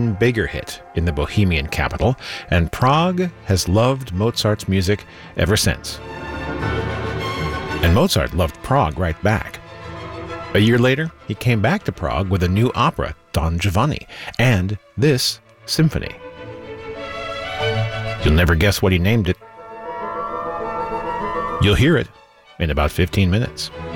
bigger hit in the Bohemian capital, and Prague has loved Mozart's music ever since. And Mozart loved Prague right back. A year later, he came back to Prague with a new opera, Don Giovanni, and this symphony. You'll never guess what he named it. You'll hear it in about 15 minutes.